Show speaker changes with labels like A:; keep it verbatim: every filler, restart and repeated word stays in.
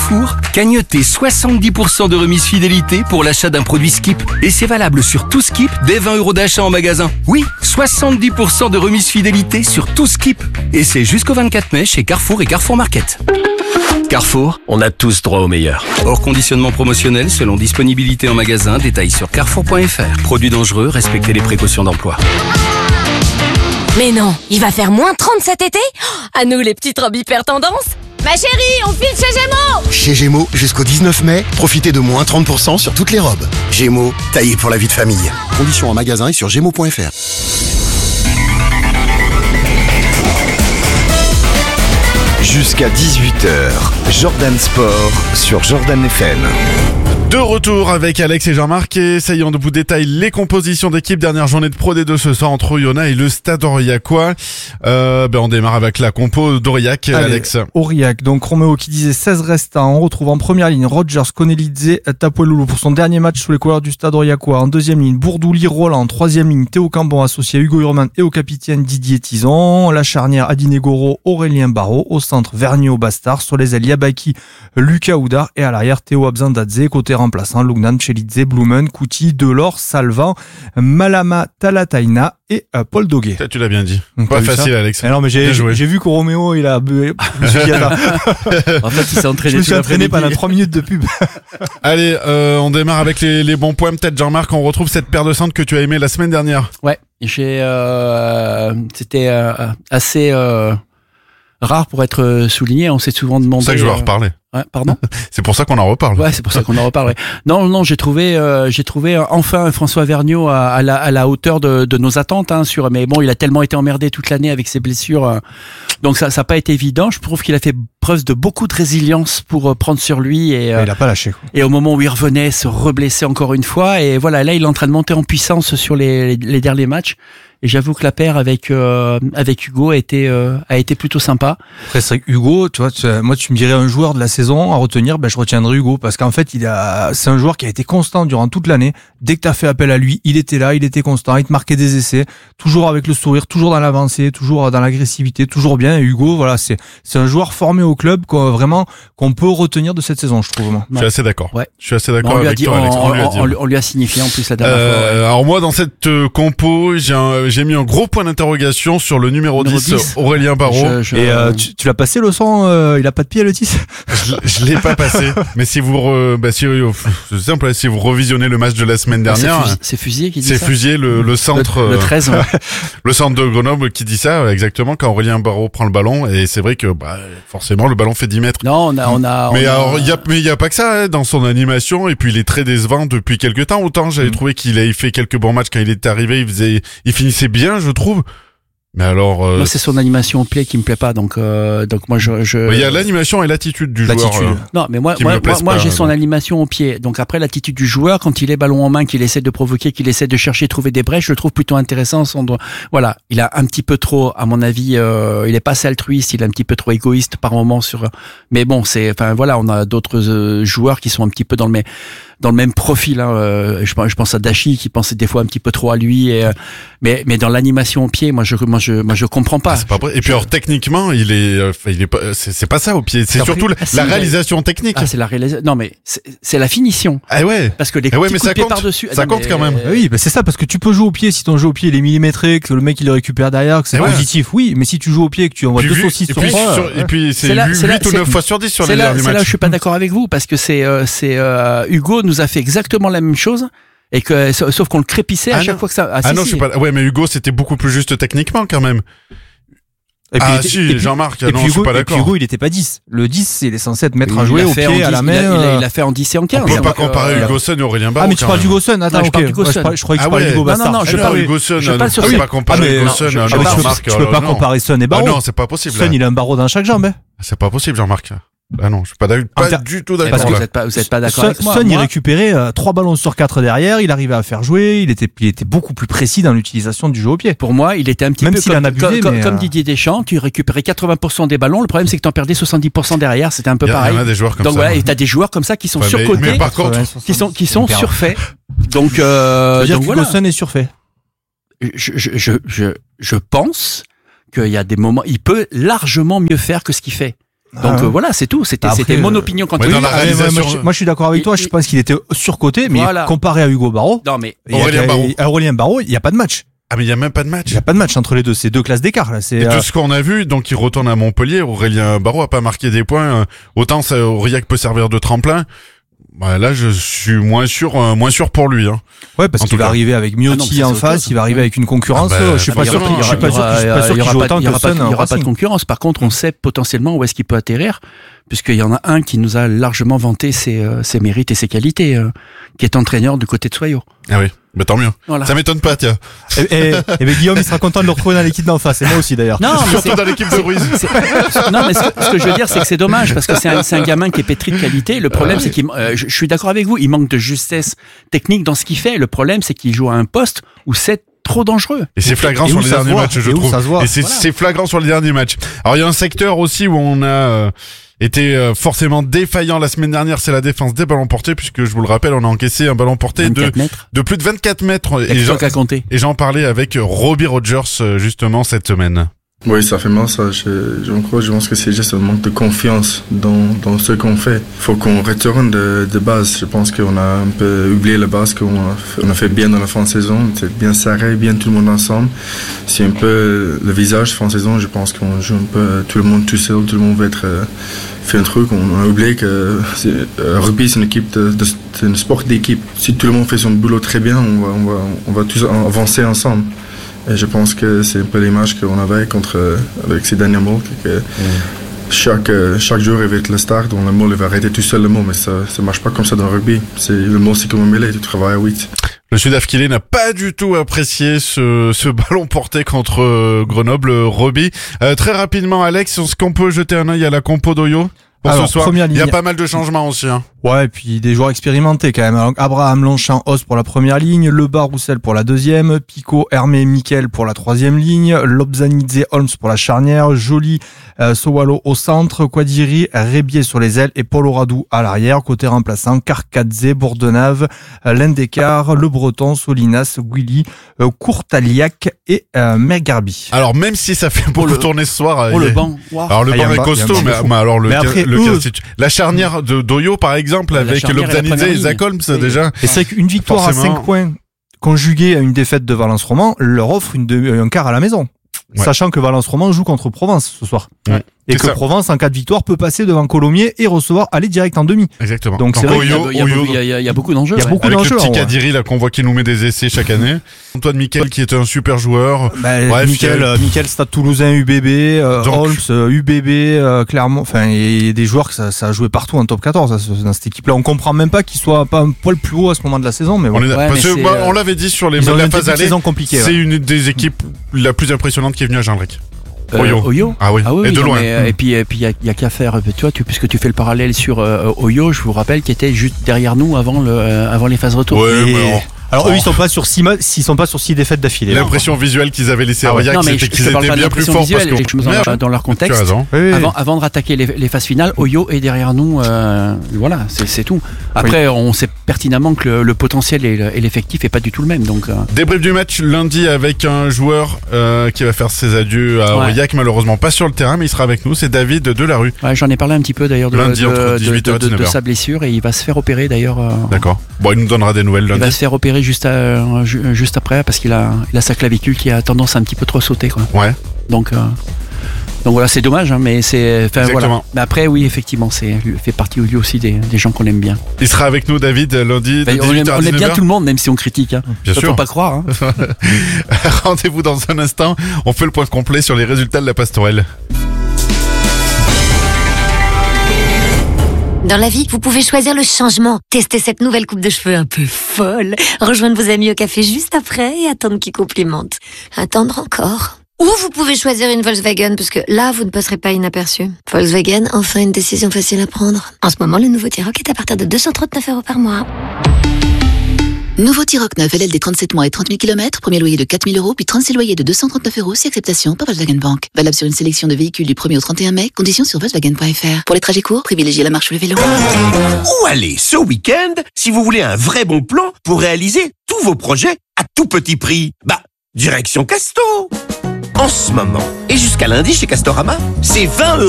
A: Carrefour, cagnotez soixante-dix pour cent de remise fidélité pour l'achat d'un produit Skip. Et c'est valable sur tout Skip dès vingt euros d'achat en magasin. Oui, soixante-dix pour cent de remise fidélité sur tout Skip. Et c'est jusqu'au vingt-quatre mai chez Carrefour et Carrefour Market. Carrefour, on a tous droit au meilleur. Hors conditionnement promotionnel selon disponibilité en magasin, détails sur carrefour point f r. Produits dangereux, respectez les précautions d'emploi.
B: Mais non, il va faire moins trente cet été? À nous les petites robes hyper tendance. Ma chérie, on file chez Gémeaux!
C: Chez Gémeaux, jusqu'au dix-neuf mai, profitez de moins trente pour cent sur toutes les robes. Gémeaux, taillé pour la vie de famille. Conditions en magasin et sur gémeaux point f r.
D: Jusqu'à dix-huit heures, Jordan Sport sur Jordan F M.
E: De retour avec Alex et Jean-Marc et ça y est, on vous détaille les compositions d'équipe. Dernière journée de Pro D deux ce soir entre Oyonnax et le Stade Aurillacois. Euh, ben on démarre avec la compo d'Aurillac, Alex.
F: Aurillac, donc Roméo qui disait seize restants. On retrouve en première ligne Rogers, Konelidze, Tapueloulou pour son dernier match sous les couleurs du Stade Aurillacois. En deuxième ligne, Bourdouli, Roland. En troisième ligne, Théo Cambon associé à Hugo Urman et au capitaine Didier Tison. La charnière Adine Goro, Aurélien Barraud. Au centre, Vergniaud Bastard. Sur les ailes, Yabaki, Lucas Oudard. Et à l'arrière, Théo Abzandadze. Côté remplaçant, Lugnan, Chelidze, Blumen, Couty, Delors, Salvan, Malama, Talataina et euh, Paul Doguet.
E: Tu l'as bien dit.
F: Donc,
E: pas facile, Alex.
F: Alors, mais j'ai, j'ai vu que Roméo, il a, je me suis dit, attends.
G: En fait, il s'est entraîné.
F: Je me suis entraîné pendant trois minutes de pub.
E: Allez, euh, on démarre avec les, les bons points. Peut-être, Jean-Marc, on retrouve cette paire de centres que tu as aimé la semaine dernière.
G: Ouais. J'ai, euh, c'était euh, assez euh, rare pour être souligné. On s'est souvent demandé.
E: C'est ça que je veux en reparler.
G: Ouais, pardon.
E: C'est pour ça qu'on en reparle.
G: Ouais, c'est pour ça qu'on en reparle. Ouais. Non, non, j'ai trouvé, euh, j'ai trouvé enfin François Vergniaud à, à, la, à la hauteur de, de nos attentes. Hein, sur, mais bon, il a tellement été emmerdé toute l'année avec ses blessures, euh, donc ça, ça n'a pas été évident. Je trouve qu'il a fait preuve de beaucoup de résilience pour euh, prendre sur lui et euh,
F: il a pas lâché. Quoi.
G: Et au moment où il revenait, se reblesser encore une fois. Et voilà, là, il est en train de monter en puissance sur les, les, les derniers matchs. Et j'avoue que la paire avec euh, avec Hugo a été euh, a été plutôt sympa.
F: Après c'est vrai que Hugo, tu vois, tu, moi tu me dirais un joueur de la saison à retenir, ben je retiendrai Hugo parce qu'en fait il a, c'est un joueur qui a été constant durant toute l'année. Dès que t'as fait appel à lui, il était là, il était constant, il te marquait des essais, toujours avec le sourire, toujours dans l'avancée, toujours dans l'agressivité, toujours bien. Et Hugo, voilà, c'est c'est un joueur formé au club qu'on, vraiment qu'on peut retenir de cette saison, je trouve. Moi.
E: Je suis assez d'accord.
G: Ouais.
E: Je suis assez d'accord
G: bon,
E: avec
G: dit,
E: toi,
G: on,
E: Alex. On,
G: on,
E: lui a dit.
G: on, on lui a signifié en plus la dernière
E: euh,
G: fois. Ouais.
E: Alors moi, dans cette euh, compo, j'ai un, j'ai mis un gros point d'interrogation sur le numéro, numéro dix, dix, Aurélien Barraud.
F: Je, je, et euh, tu, tu l'as passé le son, euh, il a pas de pied le dix.
E: Je, je l'ai pas passé. Mais si vous, re, bah si, c'est simple, si vous revisionnez le match de la semaine dernière,
G: c'est, fusi, c'est Fusier qui dit
E: c'est
G: ça.
E: C'est Fusier, le, le centre,
G: le, le treize, ouais.
E: le centre de Grenoble qui dit ça exactement quand Aurélien Barraud prend le ballon. Et c'est vrai que bah forcément le ballon fait dix mètres.
G: Non, on a, on a.
E: Mais
G: on
E: alors il
G: a...
E: y a, mais il y a pas que ça hein, dans son animation. Et puis il est très décevant depuis quelques temps. Autant j'avais mmh. trouvé qu'il a fait quelques bons matchs quand il était arrivé. Il faisait, il finissait bien, je trouve. Mais alors, euh...
G: moi c'est son animation au pied qui me plaît pas, donc euh, donc moi je. je...
E: Il y a l'animation et l'attitude du
F: l'attitude.
E: joueur. Euh,
G: non, mais moi moi, moi, moi j'ai son animation au pied. Donc après l'attitude du joueur quand il est ballon en main, qu'il essaie de provoquer, qu'il essaie de chercher, trouver des brèches, je le trouve plutôt intéressant. Son doigt. Voilà, il a un petit peu trop, à mon avis, euh, il est pas assez altruiste, il est un petit peu trop égoïste par moment sur. Mais bon, c'est, enfin voilà, on a d'autres euh, joueurs qui sont un petit peu dans le même dans le même profil. Hein. Euh, je, je pense à Dashi qui pensait des fois un petit peu trop à lui. Et, euh, mais mais dans l'animation au pied, moi je moi je moi je comprends pas.
E: Ah, c'est pas vrai. Et puis alors techniquement, il est euh, il est pas c'est, c'est pas ça au pied, c'est, c'est surtout
G: ah, si,
E: la réalisation technique.
G: Ah, c'est la réalisation. Non mais c'est, c'est la finition.
E: Ah ouais.
G: Parce que les
E: ah ouais,
G: petits
E: mais
G: coups
E: ça
G: de pied
E: compte,
G: par-dessus.
E: ça
G: non,
E: compte quand même.
F: Euh... Oui, bah c'est ça parce que tu peux jouer au pied si ton jeu au pied il est millimétré, que le mec il le récupère derrière, que c'est ouais. positif. Oui, mais si tu joues au pied et que tu envoies deux saucisses sur trois.
E: Et puis c'est huit ou neuf fois sur dix sur les derniers matchs.
G: C'est là où je suis pas d'accord avec vous parce que c'est euh, c'est euh, Hugo nous a fait exactement la même chose. Et que, sauf qu'on le crépissait à ah chaque
E: non.
G: fois que ça.
E: Ah, ah si, non, si. je suis pas. Ouais, mais Hugo, c'était beaucoup plus juste techniquement quand même.
F: Et puis,
E: ah
F: était,
E: si, puis, Jean-Marc, non,
F: Hugo,
E: je suis pas d'accord.
F: Et puis Hugo, il était pas dix. Le dix, il est censé être mettre à jouer au pied,
G: dix,
F: à la main.
G: Il a, il, a, il a fait en dix et en quinze.
E: On peut pas comparer euh, Hugo Son et Aurélien Barraud.
F: Ah, mais tu parles d'Hugo Son. Attends, ok. Je croyais que tu parlais d'Hugo Bastard.
G: Non, non, je
E: parle d'Hugo Son. Je
G: parle sur
E: ça. Pas comparer Hugo Son.
F: Tu peux pas comparer Son et Barraud.
E: Non, c'est pas possible.
F: Son, il a un barreau dans chaque jambe.
E: C'est pas possible, Jean-Marc. Ah non, je suis pas, pas
F: ter-
E: du tout d'accord.
G: Parce que vous êtes pas, vous êtes pas d'accord
F: Son,
G: avec moi.
F: Son,
G: moi,
F: il récupérait euh, trois ballons sur quatre derrière, il arrivait à faire jouer, il était, il était beaucoup plus précis dans l'utilisation du jeu au pied.
G: Pour moi, il était un petit
F: Même
G: peu
F: s'il
G: comme,
F: en abusait,
G: comme,
F: mais
G: comme
F: euh...
G: Didier Deschamps, tu récupérais quatre-vingts pour cent des ballons. Le problème, c'est que t'en perdais soixante-dix pour cent derrière. C'était un peu
E: il y a,
G: pareil.
E: Il y en a des joueurs comme
G: Donc
E: ça.
G: voilà, et t'as des joueurs comme ça qui sont
E: ouais,
G: surcotés,
E: mais, mais par contre,
G: qui sont, qui sont surfaits. Donc, euh,
F: dire
G: donc
F: que
G: voilà.
F: Son est surfait.
G: Je, je, je, je, je pense qu'il y a des moments, il peut largement mieux faire que ce qu'il fait. Donc
F: Ah ouais.
G: euh, voilà, c'est tout. C'était,
F: Après,
G: c'était mon
F: euh,
G: opinion quant
E: ouais,
G: à
E: dans
G: lui.
E: la
F: Ah, mais moi,
E: réalisation-
F: moi, je, moi, je suis d'accord avec toi.
G: Il-
F: Je pense qu'il était surcoté, mais
G: Voilà.
F: comparé à Hugo Barraud,
G: Non mais
F: il y a-
E: Aurélien
F: il y a-
E: Barraud.
F: Aurélien Barraud, il n'y a pas de match.
E: Ah mais il y a même pas de match.
F: Il n'y a pas de match entre les deux. C'est deux classes d'écart. Là. C'est,
E: Et
F: euh,
E: tout ce qu'on a vu, donc il retourne à Montpellier, Aurélien Barraud a pas marqué des points, euh, autant ça, Aurillac peut servir de tremplin. Bah, là, je suis moins sûr, euh, moins sûr pour lui. Hein.
F: ouais, parce
E: en
F: qu'il
E: tout
F: va
E: cas.
F: arriver avec
G: Ah non,
F: Miotti
G: mais ça,
F: en
G: c'est autre
F: face,
G: chose.
F: il va arriver
G: Ouais.
F: avec une concurrence.
E: Ah bah,
F: je suis pas
G: Il y
F: sûr
G: aura-
F: qu'il je suis pas
G: il y
F: sûr
G: aura-
F: qu'il je suis pas sûr
G: il y
F: qu'il
G: aura
F: joue
G: pas-
F: autant
G: il y aura
F: que
G: pas-
F: Sun.
G: Il y aura pas de
F: Racing.
G: concurrence. Par contre, on sait potentiellement où est-ce qu'il peut atterrir, puisqu'il y en a un qui nous a largement vanté ses, euh, ses mérites et ses qualités, euh, qui est entraîneur du côté de Soyaux.
E: Ah oui, bah tant mieux.
G: Voilà.
E: Ça m'étonne pas, tiens.
F: Et, et, et ben, Guillaume, il sera content de le retrouver dans l'équipe d'en face. Et moi aussi d'ailleurs.
G: Non, mais
E: Surtout
G: c'est-
E: dans l'équipe de Ruiz.
G: c'est- non, mais ce que, ce que je veux dire, c'est que c'est dommage parce que c'est un, c'est un gamin qui est pétri de qualité. Le problème, c'est qu'il, euh, je, je suis d'accord avec vous, il manque de justesse technique dans ce qu'il fait. Le problème, c'est qu'il joue à un poste où c'est trop dangereux.
E: Et c'est flagrant
F: Et
E: sur
F: où
E: les
F: ça se
E: derniers
F: voit,
E: matchs, je
F: et où
E: trouve.
F: ça se voit.
E: Et c'est,
G: Voilà.
E: c'est flagrant sur les derniers matchs. Alors il y a un secteur aussi où on a euh, été euh, forcément défaillant la semaine dernière, c'est la défense des ballons portés, puisque je vous le rappelle, on a encaissé un ballon porté de,
G: vingt-quatre mètres.
E: de plus de vingt-quatre mètres.
G: Il y a
E: Et
G: que
E: j'en,
G: ça qu'à compter.
E: et j'en parlais avec Robbie Rogers euh, justement cette semaine.
H: Oui, ça fait mal, ça. Je, je, crois, je pense que c'est juste un manque de confiance dans, dans ce qu'on fait. Il faut qu'on retourne de, de base. Je pense qu'on a un peu oublié la base qu'on a, on a fait bien dans la fin de saison. C'est bien serré, bien tout le monde ensemble. C'est un peu le visage de fin de saison. Je pense qu'on joue un peu tout le monde tout seul. Tout le monde veut être, euh, fait un truc. On a oublié que c'est, euh, rugby, c'est une équipe de, de, c'est un sport d'équipe. Si tout le monde fait son boulot très bien, on va, on va, on va tous avancer ensemble. Et je pense que c'est un peu l'image qu'on avait contre, euh, avec ces derniers mots, que mm. chaque, euh, chaque jour il va être le star, dont le mot il va arrêter tout seul le mot, mais ça ne marche pas comme ça dans le rugby. C'est, le mot c'est comme un mêlée, tu travailles à huit.
E: Le Sud-Afkilé n'a pas du tout apprécié ce, ce ballon porté contre euh, Grenoble, Robbie. Euh, très rapidement, Alex, est-ce qu'on peut jeter un œil à la compo d'Oyo pour
F: Alors,
E: ce soir?
F: première
E: Il y a
F: ligne.
E: pas mal de changements aussi. Hein.
F: Ouais, et puis des joueurs expérimentés quand même. Alors, Abraham, Longchamp, Os pour la première ligne, Lebas, Roussel pour la deuxième, Pico, Hermé, Miquel pour la troisième ligne, Lobzanidze, Holmes pour la charnière, Joly, euh, Sowalo au centre, Quadiri, Rébier sur les ailes et Paul Oradou à l'arrière. Côté remplaçant, Carcadze, Bourdenave, euh, Lindécar, Le Breton, Solinas, Guili, euh, Courtaliac et euh, Mergarbi.
E: Alors même si ça fait beaucoup
G: le-
E: tourner ce soir.
G: Oh,
E: il y
G: le
E: a-
G: banc. Wow.
E: Alors le
F: Ah, il y a
E: banc
F: un
E: est
F: banc- il y a un
E: costaud,
F: banc
E: mais,
F: de fou.
E: mais alors le,
F: Mais
E: ca-
F: après,
E: le
F: eux-
E: ca- la charnière de d'Oyo par exemple
G: La
E: avec
G: charnière et la
E: Lobzanidze
G: première
E: et
G: ligne.
E: Zach Holmes
G: Oui.
E: déjà.
F: Et c'est qu'une victoire
E: Forcément.
F: à cinq points conjuguée à une défaite de Valence Roman leur offre une de- un quart à la maison.
E: Ouais.
F: Sachant que Valence Roman joue contre Provence ce soir.
E: Ouais.
F: Et
E: C'est
F: que
E: ça.
F: Provence, en cas de victoire, peut passer devant Colomiers et recevoir aller direct en demi.
E: Exactement.
F: Donc, c'est vrai
G: Il y a-
E: Oyo,
G: il y a
E: Oyo,
G: beaucoup- il y a- il y a- il y a beaucoup d'enjeux.
F: Il y a
G: ouais.
F: beaucoup
E: avec le
F: d'enjeux.
E: petit
F: en vrai.
E: Kadiri là qu'on voit qui nous met des essais chaque année. Antoine Miquel qui est un super joueur.
F: Bah,
E: Bref,
F: Michael,
E: il y a-
F: euh, Michael Stade Toulousain, U B B, euh,
E: Donc-
F: Holmes, euh, U B B, euh, Clermont. Enfin, il y a des joueurs que ça, ça a joué partout en top quatorze ça, dans cette équipe-là. On comprend même pas qu'ils soient pas un poil plus haut à ce moment de la saison, mais
E: On,
F: bon.
E: est,
G: Ouais,
E: parce
G: mais
E: que,
G: c'est,
E: bah,
G: euh,
E: on l'avait dit sur les
F: Ils ont
E: la
F: une
E: phase
F: début de
E: aller.
F: saison compliquée.
E: C'est
F: ouais.
E: une des équipes la plus impressionnante qui est venue à Jean-Bric.
G: Euh,
E: Oyo.
G: Oyo.
E: Ah oui.
G: Ah oui,
E: Et
G: oui,
E: de
G: non,
E: loin.
G: mais, euh, et puis et puis il y a, il y a qu'à faire. euh, Tu vois, tu, puisque tu fais le parallèle sur euh, Oyo, je vous rappelle qu'il était juste derrière nous avant le euh, avant les phases retour.
E: Ouais,
F: Et-
E: mais on-
F: Alors
E: Oh.
F: eux, ils sont pas sur six, ma- s'ils sont pas sur six défaites d'affilée. là.
E: L'impression visuelle qu'ils avaient laissée
F: Ah
E: à
F: ouais.
E: Aurillac,
G: Non, mais
E: c'était
G: je, je
E: qu'ils
G: te parle
E: étaient
G: pas de
E: bien plus
G: l'impression
E: forts
G: visuelle,
E: parce
G: je me
E: que
G: dans, dans leur
E: tu as
G: contexte.
E: raison.
F: Oui, oui.
G: Avant, avant de rattaquer les, les phases finales, Oyo est derrière nous. Euh, voilà, c'est c'est tout. Après, on sait pertinemment que le, le potentiel et le- et l'effectif est pas du tout le même. Donc, euh,
E: Débrief du match lundi avec un joueur euh, qui va faire ses adieux à
G: Ouais.
E: Aurillac, malheureusement pas sur le terrain, mais il sera avec nous, c'est David Delarue.
G: ouais, j'en ai parlé un petit peu d'ailleurs de,
E: Lundi,
G: de,
E: entre
G: de-
E: dix-huit heures et
G: de- de
E: dix-neuf heures.
G: sa blessure et il va se faire opérer d'ailleurs. euh,
E: D'accord. Bon, il nous donnera des nouvelles
G: Il va
E: lundi.
G: se faire opérer juste, à- ju- juste après parce qu'il a, il a sa clavicule qui a tendance à un petit peu trop sauter. Quoi.
E: Ouais.
G: Donc, euh, donc voilà, c'est dommage, hein, mais c'est. Enfin
E: Exactement.
G: voilà. Mais après, oui, effectivement, c'est lui- fait partie lui aussi des, des gens qu'on aime bien.
E: Il sera avec nous, David, lundi de
G: Enfin, on, aime,
E: dix-huit heures à
G: on aime bien
E: dix-neuf heures.
G: tout le monde, même si on critique. Hein.
E: Bien
G: Faut
E: sûr.
G: pas croire. Hein.
E: Rendez-vous dans un instant. On fait le point complet sur les résultats de la pastorelle.
I: Dans la vie, vous pouvez choisir le changement. Tester cette nouvelle coupe de cheveux un peu folle. Rejoindre vos amis au café juste après et attendre qu'ils complimentent. Attendre encore. Ou vous pouvez choisir une Volkswagen parce que là, vous ne passerez pas inaperçu. Volkswagen, enfin une décision facile à prendre. En ce moment, le nouveau T-Roc est à partir de deux cent trente-neuf euros par mois.
J: Nouveau T-Roc neuf L L D trente-sept mois et trente mille kilomètres, premier loyer de quatre mille euros, puis trente-six loyers de deux cent trente-neuf euros, si acceptation par Volkswagen Bank. Valable sur une sélection de véhicules du premier au trente et un mai, conditions sur Volkswagen point F R. Pour les trajets courts, privilégiez la marche ou le vélo.
K: Où aller ce week-end si vous voulez un vrai bon plan pour réaliser tous vos projets à tout petit prix? Bah, direction Casto. En ce moment, et jusqu'à lundi chez Castorama, c'est vingt euros.